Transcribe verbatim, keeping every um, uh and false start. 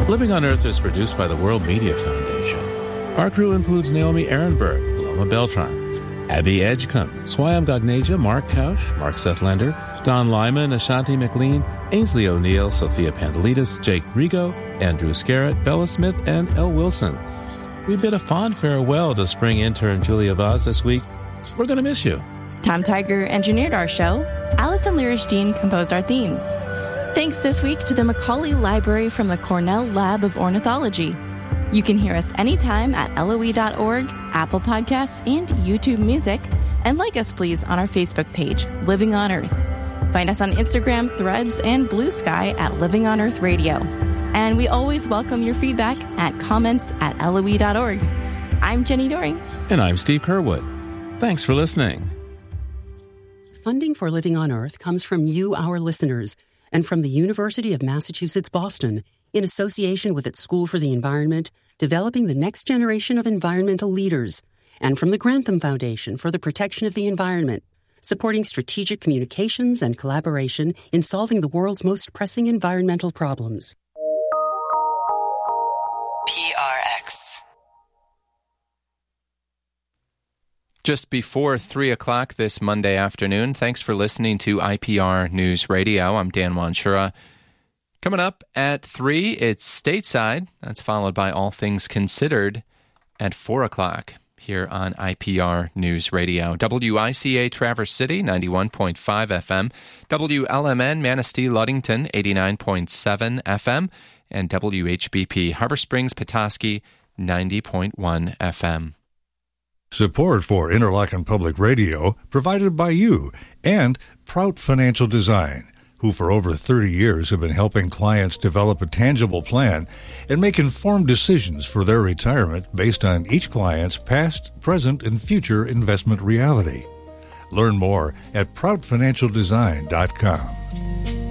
Living on Earth is produced by the World Media Foundation. Our crew includes Naomi Ehrenberg, Loma Beltran, Abby Edgecombe, Swayam Gagneja, Mark Kausch, Mark Sethlander, Don Lyman, Ashanti McLean, Ainsley O'Neill, Sophia Pandelides, Jake Rigo, Andrew Scarrett, Bella Smith, and Elle Wilson. We bid a fond farewell to spring intern Julia Vaz this week. We're going to miss you. Tom Tiger engineered our show. Allison Lirish-Dean composed our themes. Thanks this week to the Macaulay Library from the Cornell Lab of Ornithology. You can hear us anytime at L O E dot org, Apple Podcasts, and YouTube Music. And like us, please, on our Facebook page, Living on Earth. Find us on Instagram, Threads, and Blue Sky at Living on Earth Radio. And we always welcome your feedback at comments at L O E dot org. I'm Jenny Doring. And I'm Steve Kerwood. Thanks for listening. Funding for Living on Earth comes from you, our listeners, and from the University of Massachusetts, Boston, in association with its School for the Environment, developing the next generation of environmental leaders, and from the Grantham Foundation for the Protection of the Environment, supporting strategic communications and collaboration in solving the world's most pressing environmental problems. P R X. Just before three o'clock this Monday afternoon, thanks for listening to I P R News Radio. I'm Dan Wanshura. Coming up at three, it's Stateside. That's followed by All Things Considered at four o'clock here on I P R News Radio. W I C A Traverse City, ninety-one point five F M. W L M N Manistee Ludington, eighty-nine point seven F M. And W H B P Harbor Springs Petoskey, ninety point one F M. Support for Interlochen Public Radio provided by you and Prout Financial Design, who for over thirty years have been helping clients develop a tangible plan and make informed decisions for their retirement based on each client's past, present, and future investment reality. Learn more at prout financial design dot com.